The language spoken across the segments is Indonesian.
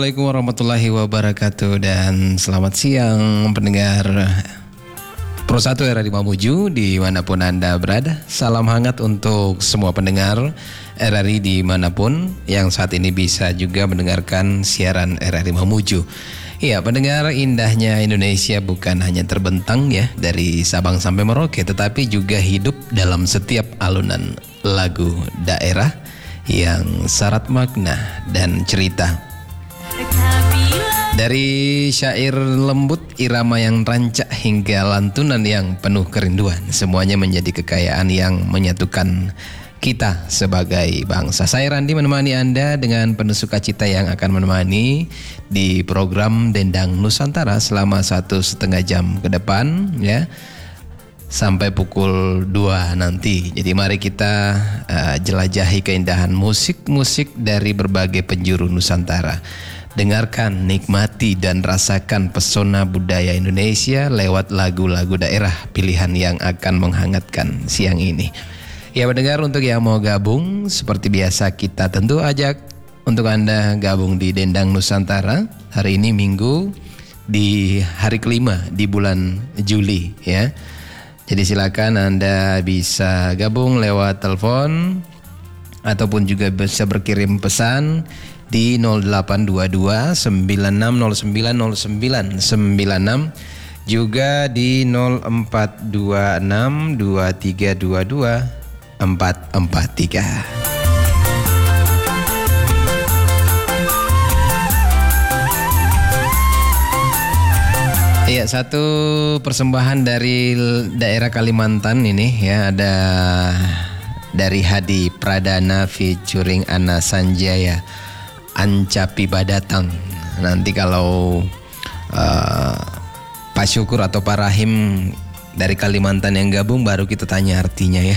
Assalamualaikum warahmatullahi wabarakatuh dan selamat siang pendengar Pro 1 RRI Mamuju dimanapun Anda berada. Salam hangat untuk semua pendengar RRI dimanapun yang saat ini bisa juga mendengarkan siaran RRI Mamuju. Ya, pendengar, indahnya Indonesia bukan hanya terbentang ya dari Sabang sampai Merauke, tetapi juga hidup dalam setiap alunan lagu daerah yang syarat makna dan cerita. Dari syair lembut, irama yang rancak hingga lantunan yang penuh kerinduan, semuanya menjadi kekayaan yang menyatukan kita sebagai bangsa. Saya Randi menemani Anda dengan penuh sukacita yang akan menemani di program Dendang Nusantara selama 1,5 jam ke depan ya, sampai pukul 2 nanti. Jadi mari kita jelajahi keindahan musik-musik dari berbagai penjuru Nusantara. Dengarkan, nikmati dan rasakan pesona budaya Indonesia lewat lagu-lagu daerah pilihan yang akan menghangatkan siang ini. Ya pendengar, untuk yang mau gabung seperti biasa kita tentu ajak untuk Anda gabung di Dendang Nusantara. Hari ini Minggu di hari kelima di bulan Juli ya. Jadi silakan Anda bisa gabung lewat telepon ataupun juga bisa berkirim pesan di 0822 96090996, juga di 0426 2322 443. Iya, satu persembahan dari daerah Kalimantan ini ya, ada dari Hadi Pradana featuring Ana Sanjaya, Ancapi Badatang. Nanti kalau Pak Syukur atau Pak Rahim dari Kalimantan yang gabung baru kita tanya artinya ya.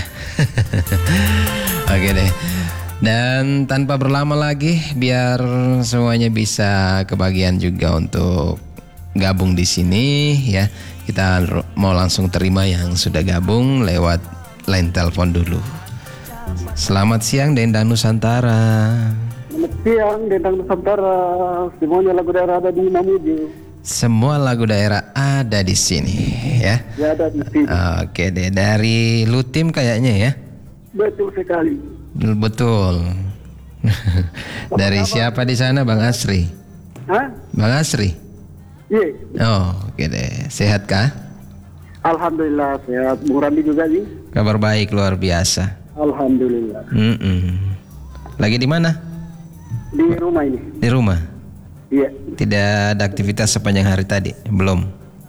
Oke deh. Dan tanpa berlama lagi, biar semuanya bisa kebagian juga untuk gabung di sini ya, kita mau langsung terima yang sudah gabung lewat line telepon dulu. Selamat siang Dendang Nusantara. Selamat siang Dendang Nusantara. Semuanya lagu daerah ada di Mamuju. Semua lagu daerah ada di sini ya. Ya, ada di sini. Oke deh, dari Lutim kayaknya ya. Betul sekali. Betul. Dari siapa di sana, Bang Asri? Hah? Bang Asri? Iya. Oh, oke deh. Sehat kah? Alhamdulillah sehat. Bung Randi juga nih. Kabar baik luar biasa. Alhamdulillah. Lagi di mana? Di rumah ini. Di rumah. Iya. Tidak ada aktivitas sepanjang hari tadi? Belum.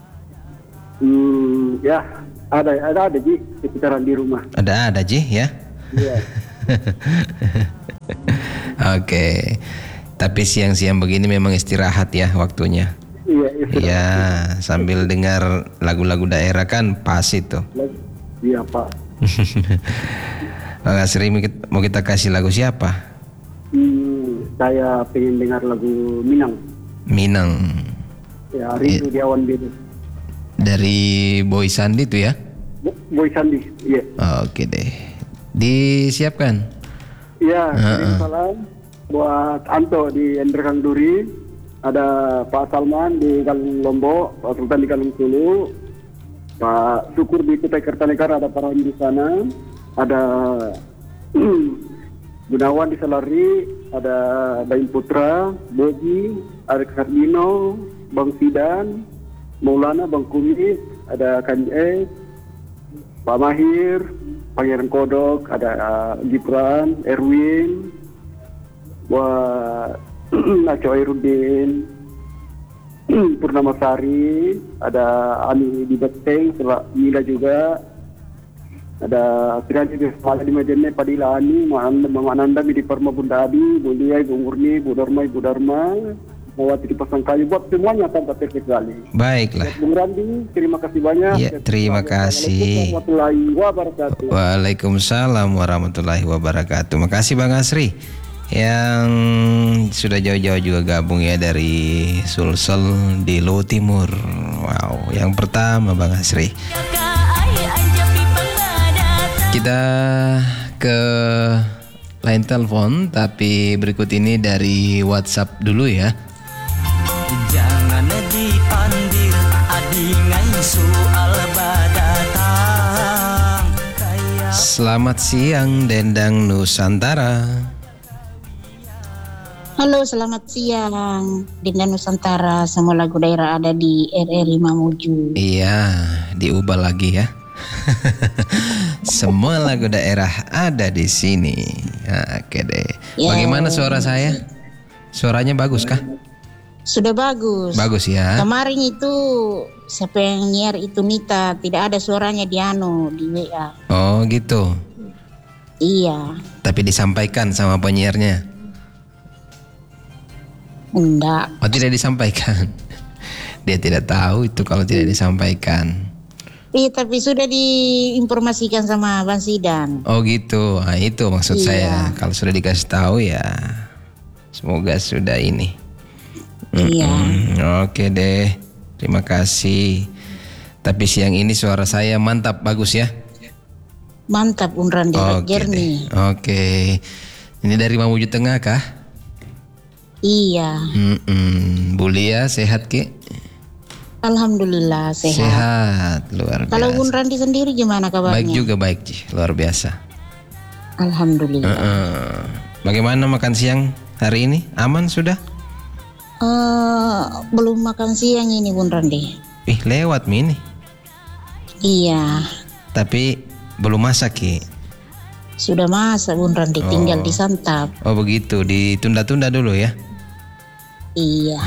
Ya, ada Ji sekitaran di rumah. Ada Ji ya. Iya. Oke. Tapi siang-siang begini memang istirahat ya waktunya. Iya, istirahat. Ya, sambil dengar lagu-lagu daerah kan pas itu. Iya, Pak. Bang Asri, mau kita kasih lagu siapa? Saya pengen dengar lagu Minang. Ya, Rindu di Awan Biru. Dari Boy Sandi tuh ya? Boy Sandi, iya. Oke deh. Disiapkan. Iya, salam buat Anto di Endrekang Duri, ada Pak Salman di Galung Lombok, Pak Sultan di Galung Sulu, Pak Syukur di Kutai Kertanegara, ada Pak Rahim di sana, ada Gunawan di Salari, ada Daim Putra, Bogi, Arik Sardino, Bang Sidan, Maulana, Bang Kumis, ada Kanjeng, Pak Mahir, Pangeran Kodok, ada Gibran, Erwin, buat Naco Irudin, Purnama Sari, ada Ani di Beteng, Mila juga, ada Tirani di Sekolah di Majene, Padila Ani, Mama Nanda di Parma Bunda Adi, Bu Lia, Ibu Murni, Bu Dharma, Ibu Dharma, Mawati di Pasangkayu, buat semuanya tanpa terkecuali. Baiklah. Bung Randi, terima kasih banyak. Ya, terima kasih. Warahmatullahi wabarakatuh. Waalaikumsalam warahmatullahi wabarakatuh. Makasih Bang Asri yang sudah jauh-jauh juga gabung ya dari Sulsel di Luwu Timur. Wow, yang pertama Bang Asri. Kita ke line telepon, tapi berikut ini dari WhatsApp dulu ya. Selamat siang Dendang Nusantara. Halo, selamat siang Dinda Nusantara. Semua lagu daerah ada di RRI Mamuju. Iya, diubah lagi ya. Semua lagu daerah ada di sini. Oke deh. Ya. Bagaimana suara saya? Suaranya bagus kah? Sudah bagus. Bagus ya. Kemarin itu siapa yang nyiar itu Nita, tidak ada suaranya di WA. Oh gitu. Iya. Tapi disampaikan sama penyiarnya. Enggak. Oh tidak disampaikan. Dia tidak tahu itu kalau tidak disampaikan. Iya, tapi sudah diinformasikan sama Bang Sidan. Oh gitu. Nah, itu maksud saya. Kalau sudah dikasih tahu ya, semoga sudah ini. Iya. Oke deh. Terima kasih. Tapi siang ini suara saya mantap, bagus ya. Mantap, Unran di jernih. Oke. Ini dari Mamuju Tengah kah? Iya. Bulia sehat Ki? Alhamdulillah sehat. Sehat, luar biasa. Kalau Bun Randi sendiri gimana kabarnya? Baik juga, baik Ci, luar biasa. Alhamdulillah. Bagaimana makan siang hari ini? Aman sudah? Belum makan siang ini Bun Randi. Lewat mini. Iya. Tapi belum masak Ki? Sudah masak Bun Randi, tinggal disantap. Oh begitu, ditunda-tunda dulu ya? Iya.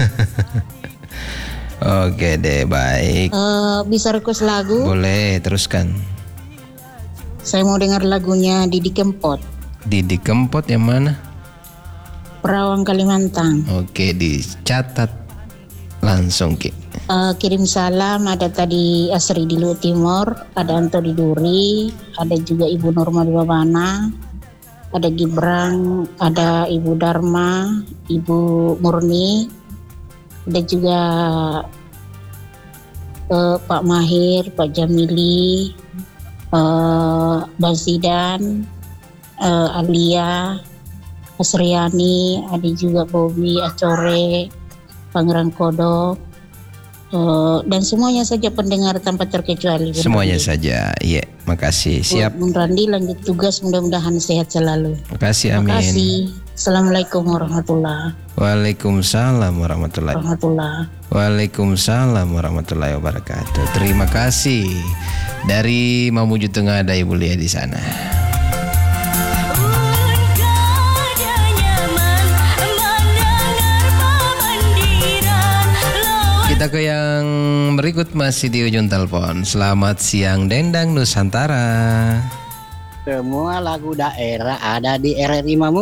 Oke deh, baik. Bisa request lagu? Boleh, teruskan. Saya mau dengar lagunya Didi Kempot. Didi Kempot yang mana? Perawang Kalimantan. Oke, dicatat langsung Ki. Kirim salam ada tadi Asri di Luhut Timur, ada Anto di Duri, ada juga Ibu Norma di Babana, ada Gibrang, ada Ibu Dharma, Ibu Murni, ada juga Pak Mahir, Pak Jamili, Bang Sidan, Alia, Asriani, ada juga Bobby, Acore, Pangeran Kodok, dan semuanya saja pendengar tanpa terkecuali. Semuanya saja, iya. Makasih. Siap. Bun Randi lanjut tugas, mudah-mudahan sehat selalu. Makasih, amin. Makasih. Assalamualaikum warahmatullahi. Waalaikumsalam warahmatullahi. Waalaikumsalam warahmatullahi wabarakatuh. Terima kasih. Dari Mamuju Tengah ada Ibu Lia di sana. Kita ke yang berikut, masih di ujung telepon. Selamat siang Dendang Nusantara. Semua lagu daerah ada di RRI Mamuju.